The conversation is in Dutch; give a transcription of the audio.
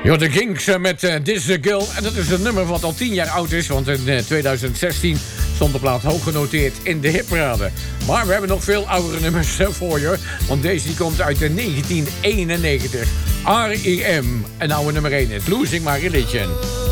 Jo, de Kinks met This Girl. En dat is een nummer wat al 10 jaar oud is. Want in 2016 stond de plaat hoog genoteerd in de hitparade. Maar we hebben nog veel oudere nummers voor je. Want deze die komt uit 1991. R.E.M. En oude nummer 1 is Losing My Religion.